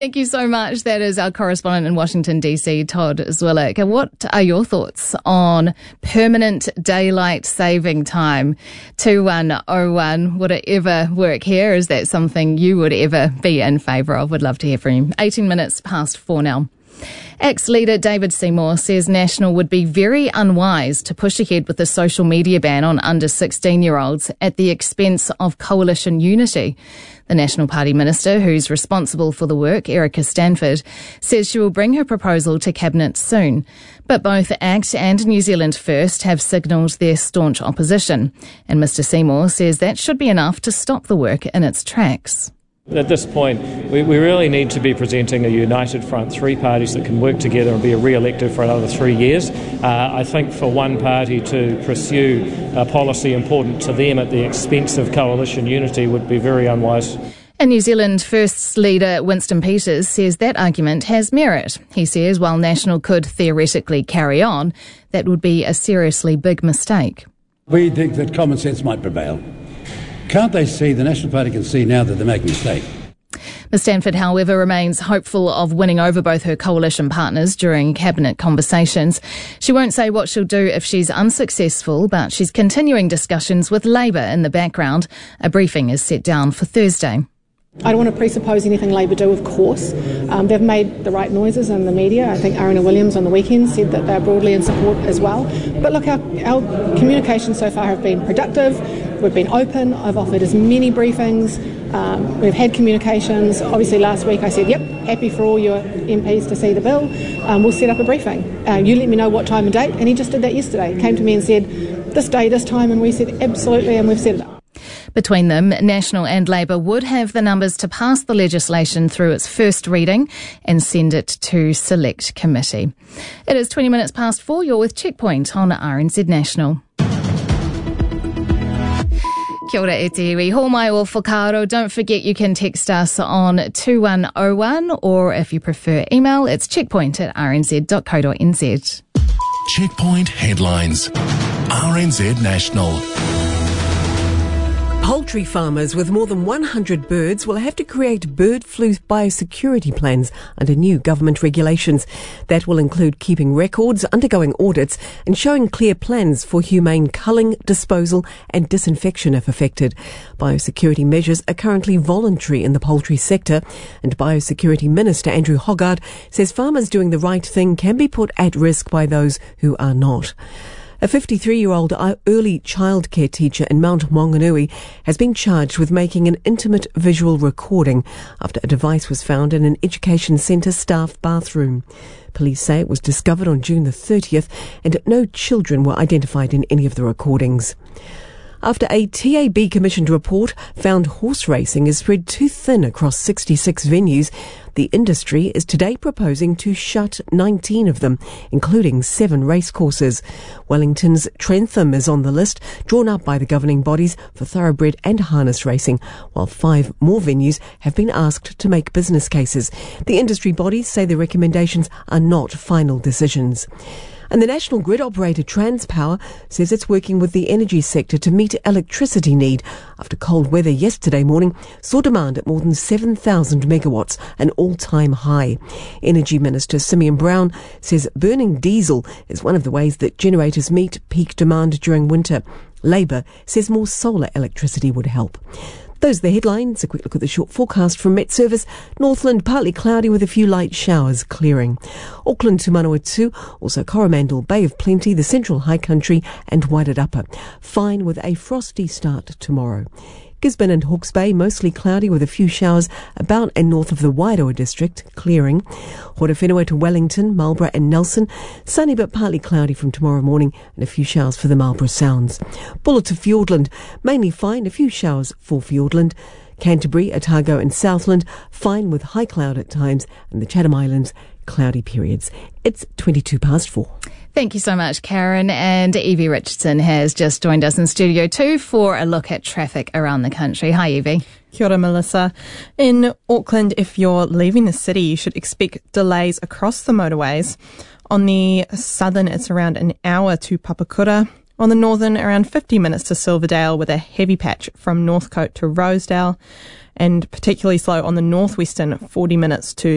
Thank you so much. That is our correspondent in Washington, D.C., Todd Zwillick. What are your thoughts on permanent daylight saving time? 2101, would it ever work here? Is that something you would ever be in favour of? Would love to hear from you. 18 minutes past 4 now. ACT leader David Seymour says National would be very unwise to push ahead with a social media ban on under 16-year-olds at the expense of coalition unity. The National Party minister, who's responsible for the work, Erica Stanford, says she will bring her proposal to Cabinet soon. But both ACT and New Zealand First have signalled their staunch opposition. And Mr Seymour says that should be enough to stop the work in its tracks. At this point, we really need to be presenting a united front, three parties that can work together and be re-elected for another 3 years. I think for one party to pursue a policy important to them at the expense of coalition unity would be very unwise. And New Zealand First's leader Winston Peters says that argument has merit. He says while National could theoretically carry on, that would be a seriously big mistake. We think that common sense might prevail. Can't they see, the National Party can see now that they're making a mistake? Ms Stanford, however, remains hopeful of winning over both her coalition partners during cabinet conversations. She won't say what she'll do if she's unsuccessful, but she's continuing discussions with Labour in the background. A briefing is set down for Thursday. I don't want to presuppose anything Labour do, of course. They've made the right noises in the media. I think Aruna Williams on the weekend said that they're broadly in support as well. But look, our communications so far have been productive. We've been open. I've offered as many briefings. We've had communications. Obviously last week I said, yep, happy for all your MPs to see the bill. We'll set up a briefing. You let me know what time and date. And he just did that yesterday. He came to me and said, this day, this time. And we said, absolutely, and we've set it up. Between them, National and Labour would have the numbers to pass the legislation through its first reading and send it to Select Committee. It is 20 minutes past 4. You're with Checkpoint on RNZ National. Kia ora e te iwi, ho mai o whakaaro. Don't forget you can text us on 2101 or if you prefer email, it's checkpoint@rnz.co.nz. Checkpoint headlines. RNZ National. Poultry farmers with more than 100 birds will have to create bird flu biosecurity plans under new government regulations. That will include keeping records, undergoing audits and showing clear plans for humane culling, disposal and disinfection if affected. Biosecurity measures are currently voluntary in the poultry sector, and Biosecurity Minister Andrew Hoggard says farmers doing the right thing can be put at risk by those who are not. A 53-year-old early childcare teacher in Mount Maunganui has been charged with making an intimate visual recording after a device was found in an education centre staff bathroom. Police say it was discovered on June the 30th and no children were identified in any of the recordings. After a TAB commissioned report found horse racing is spread too thin across 66 venues, the industry is today proposing to shut 19 of them, including 7 racecourses. Wellington's Trentham is on the list, drawn up by the governing bodies for thoroughbred and harness racing, while 5 more venues have been asked to make business cases. The industry bodies say the recommendations are not final decisions. And the national grid operator Transpower says it's working with the energy sector to meet electricity need after cold weather yesterday morning saw demand at more than 7,000 megawatts, an all-time high. Energy Minister Simeon Brown says burning diesel is one of the ways that generators meet peak demand during winter. Labour says more solar electricity would help. Those are the headlines. A quick look at the short forecast from Met Service. Northland partly cloudy with a few light showers clearing. Auckland to Manawatu, also Coromandel, Bay of Plenty, the Central High Country and Wairarapa. Fine with a frosty start tomorrow. Gisborne and Hawke's Bay, mostly cloudy with a few showers about and north of the Wairoa district, clearing. Horowhenua to Wellington, Marlborough and Nelson, sunny but partly cloudy from tomorrow morning and a few showers for the Marlborough Sounds. Buller to Fiordland, mainly fine, a few showers for Fiordland. Canterbury, Otago and Southland, fine with high cloud at times, and the Chatham Islands, cloudy periods. It's 22 past 4. Thank you so much, Karen. And Evie Richardson has just joined us in Studio 2 for a look at traffic around the country. Hi, Evie. Kia ora, Melissa. In Auckland, if you're leaving the city, you should expect delays across the motorways. On the southern, it's around an hour to Papakura. On the northern, around 50 minutes to Silverdale with a heavy patch from Northcote to Rosedale. And particularly slow on the northwestern, 40 minutes to